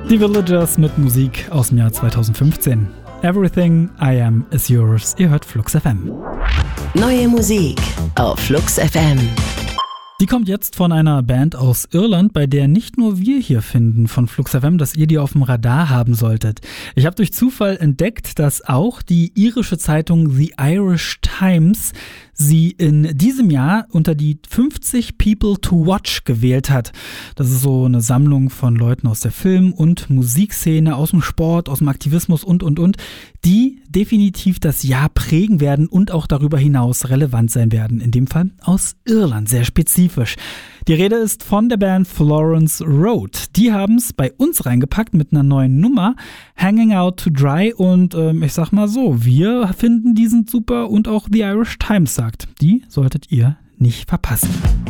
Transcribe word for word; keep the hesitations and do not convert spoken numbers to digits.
Die Villagers mit Musik aus dem Jahr zweitausendfünfzehn. Everything I Am Is Yours. Ihr hört Flux F M. Neue Musik auf Flux F M. Die kommt jetzt von einer Band aus Irland, bei der nicht nur wir hier finden von Flux F M, dass ihr die auf dem Radar haben solltet. Ich habe durch Zufall entdeckt, dass auch die irische Zeitung The Irish Times sie in diesem Jahr unter die fünfzig People to Watch gewählt hat. Das ist so eine Sammlung von Leuten aus der Film- und Musikszene, aus dem Sport, aus dem Aktivismus und, und, und, die definitiv das Jahr prägen werden und auch darüber hinaus relevant sein werden. In dem Fall aus Irland, sehr spezifisch. Die Rede ist von der Band Florence Road. Die haben es bei uns reingepackt mit einer neuen Nummer, Hanging Out to Dry, und ähm, ich sag mal so, wir finden die sind super und auch The Irish Times sagt, die solltet ihr nicht verpassen.